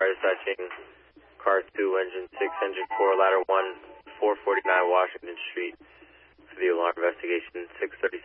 dispatching car 2, engine 6, engine 4, ladder 1, 449 Washington Street for the alarm investigation, 6:30